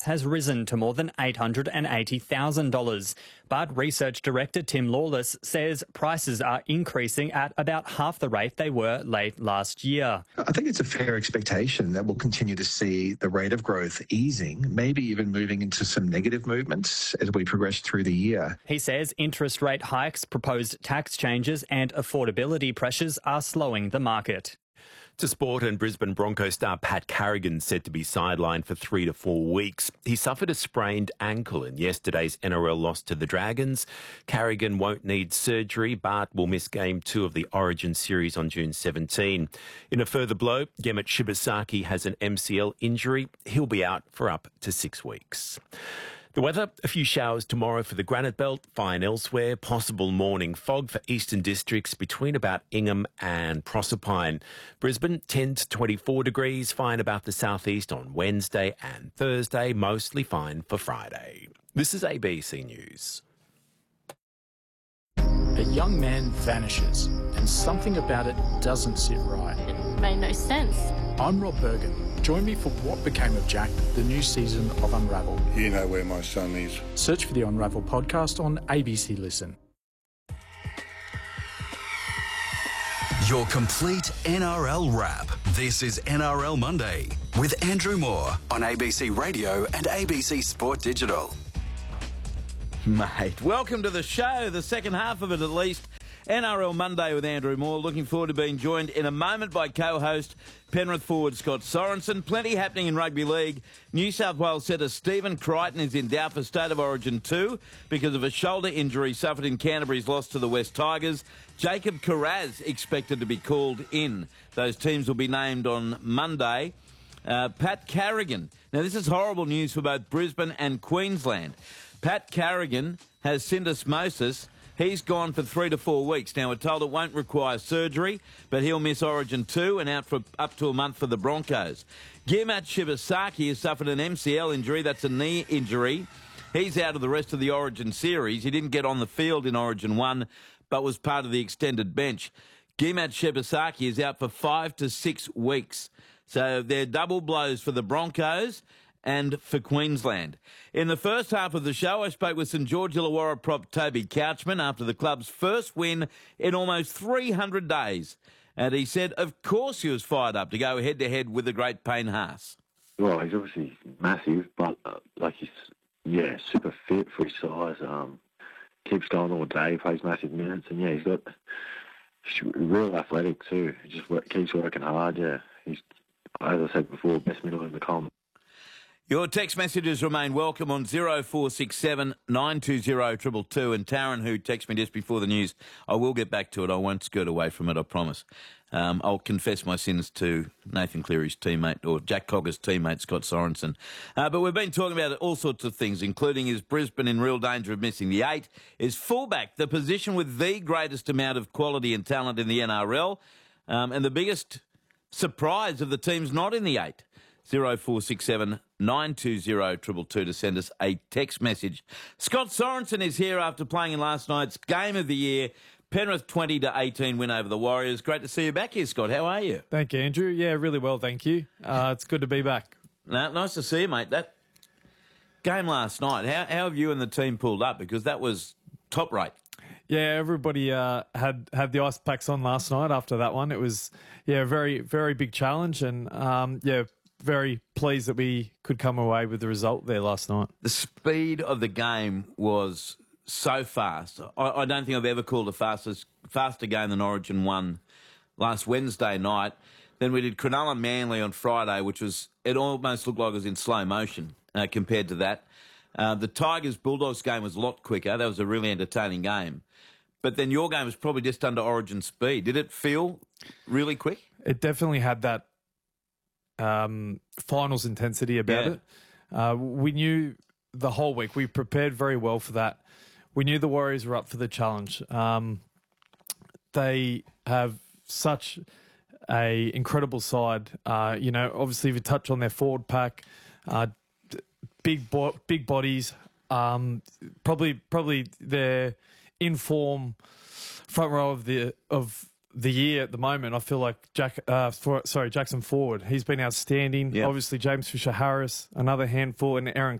has risen to more than $880,000. But Research Director Tim Lawless says prices are increasing at about half the rate they were late last year. I think it's a fair expectation that we'll continue to see the rate of growth easing, maybe even moving into some negative movements as we progress through the year. He says interest rate hikes, proposed tax changes and affordability pressures are slowing the market. To sport, and Brisbane Broncos star Pat Carrigan said to be sidelined for 3 to 4 weeks. He suffered a sprained ankle in yesterday's NRL loss to the Dragons. Carrigan won't need surgery but will miss Game 2 of the Origin series on June 17. In a further blow, Gemma Shibasaki has an MCL injury. He'll be out for up to 6 weeks. The weather, a few showers tomorrow for the Granite Belt, fine elsewhere, possible morning fog for eastern districts between about Ingham and Proserpine. Brisbane, 10 to 24 degrees, fine about the southeast on Wednesday and Thursday, mostly fine for Friday. This is ABC News. A young man vanishes and something about it doesn't sit right. It made no sense. I'm Rob Bergen. Join me for What Became of Jack, the new season of Unravel. You know where my son is. Search for the Unravel podcast on ABC Listen. Your complete NRL wrap. This is NRL Monday with Andrew Moore on ABC Radio and ABC Sport Digital. Mate, welcome to the show, the second half of it at least. NRL Monday with Andrew Moore. Looking forward to being joined in a moment by co-host Penrith forward Scott Sorensen. Plenty happening in rugby league. New South Wales setter Stephen Crichton is in doubt for State of Origin 2 because of a shoulder injury suffered in Canterbury's loss to the West Tigers. Jacob Kiraz expected to be called in. Those teams will be named on Monday. Pat Carrigan. Now, this is horrible news for both Brisbane and Queensland. Pat Carrigan has syndesmosis. He's gone for 3 to 4 weeks. Now, we're told it won't require surgery, but he'll miss Origin 2 and out for up to a month for the Broncos. Gemma Shibasaki has suffered an MCL injury. That's a knee injury. He's out of the rest of the Origin series. He didn't get on the field in Origin 1, but was part of the extended bench. Gemma Shibasaki is out for 5 to 6 weeks. So they're double blows for the Broncos and for Queensland. In the first half of the show, I spoke with St George Illawarra prop Toby Couchman after the club's first win in almost 300 days. And he said, of course he was fired up to go head-to-head with the great Payne Haas. Well, he's obviously massive, but he's super fit for his size. Keeps going all day, plays massive minutes, and he's got real athletic too. He just keeps working hard. Yeah, he's, as I said before, best middle in the comp. Your text messages remain welcome on 0467 920 222. And Taryn, who texted me just before the news, I will get back to it. I won't skirt away from it, I promise. I'll confess my sins to Nathan Cleary's teammate, or Jack Cogger's teammate, Scott Sorensen. But we've been talking about all sorts of things, including is Brisbane in real danger of missing the 8? Is fullback the position with the greatest amount of quality and talent in the NRL? And the biggest surprise of the teams not in the 8? 0467 920 222 to send us a text message. Scott Sorensen is here after playing in last night's Game of the Year. Penrith 20-18 win over the Warriors. Great to see you back here, Scott. How are you? Thank you, Andrew. Yeah, really well, thank you. It's good to be back. Nice to see you, mate. That game last night, how have you and the team pulled up? Because that was top rate. Yeah, everybody had the ice packs on last night after that one. It was, a very, very big challenge and, very pleased that we could come away with the result there last night. The speed of the game was so fast. I don't think I've ever called a faster game than Origin 1 last Wednesday night. Then we did Cronulla Manly on Friday, it almost looked like it was in slow motion compared to that. The Tigers-Bulldogs game was a lot quicker. That was a really entertaining game. But then your game was probably just under Origin speed. Did it feel really quick? It definitely had that finals intensity about it. We knew the whole week. We prepared very well for that. We knew the Warriors were up for the challenge. They have such a incredible side. Obviously, if you touch on their forward pack, big bodies. Probably their in-form front row of the year at the moment. I feel like Jackson Forward. He's been outstanding. Yep. Obviously, James Fisher-Harris, another handful, and Aaron